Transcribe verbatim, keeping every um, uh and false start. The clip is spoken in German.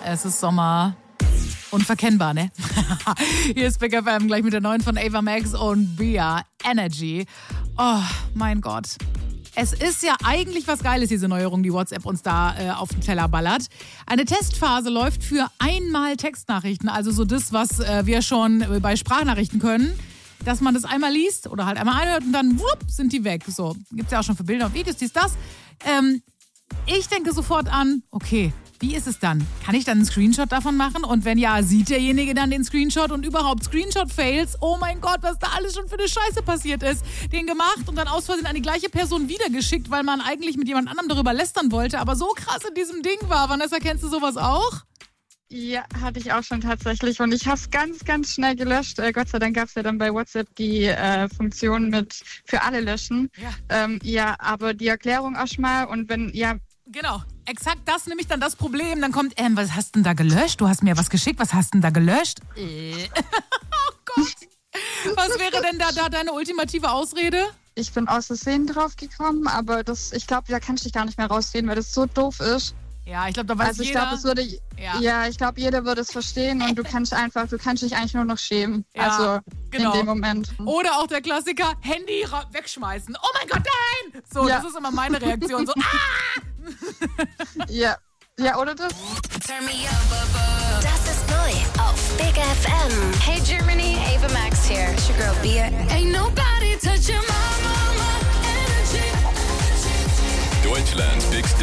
Es ist Sommer. Unverkennbar, ne? Hier ist Big F M, gleich mit der neuen von Ava Max und Bia, Energy. Oh, mein Gott. Es ist ja eigentlich was Geiles, diese Neuerung, die WhatsApp uns da äh, auf den Teller ballert. Eine Testphase läuft für einmal Textnachrichten, also so das, was äh, wir schon bei Sprachnachrichten können. Dass man das einmal liest oder halt einmal einhört und dann wupp, sind die weg. So, gibt's ja auch schon für Bilder und Videos, dies, das. Ähm, ich denke sofort an, okay, wie ist es dann? Kann ich dann einen Screenshot davon machen? Und wenn ja, sieht derjenige dann den Screenshot und überhaupt Screenshot-Fails? Oh mein Gott, was da alles schon für eine Scheiße passiert ist. Den gemacht und dann aus Versehen an die gleiche Person wiedergeschickt, weil man eigentlich mit jemand anderem darüber lästern wollte, aber so krass in diesem Ding war. Vanessa, kennst du sowas auch? Ja, hatte ich auch schon tatsächlich und ich habe es ganz, ganz schnell gelöscht. Äh, Gott sei Dank gab es ja dann bei WhatsApp die äh, Funktion mit für alle löschen. Ja. Ähm, ja, aber die Erklärung auch schon mal und wenn, ja... Genau, exakt das nämlich dann das Problem. Dann kommt, ähm, was hast denn da gelöscht? Du hast mir was geschickt, was hast denn da gelöscht? Äh. Oh Gott. Was wäre denn da, da deine ultimative Ausrede? Ich bin aus Versehen drauf gekommen, aber das, ich glaube, da kannst du dich gar nicht mehr rausreden, weil das so doof ist. Ja, ich glaube, da weiß also ich jeder. Glaub, das würde, ja, ja ich glaube, jeder würde es verstehen und du kannst einfach, du kannst dich eigentlich nur noch schämen. Ja, also genau. In dem Moment. Oder auch der Klassiker, Handy ra- wegschmeißen. Oh mein Gott, nein! So, ja. Das ist immer meine Reaktion. So, ah! Ja. Ja, oder das? Turn me up. Das ist neu auf Big F M. Hey Germany, Ava Max here. It's your girl Bia. Ain't nobody touching my, my, my energy. Deutschlands Big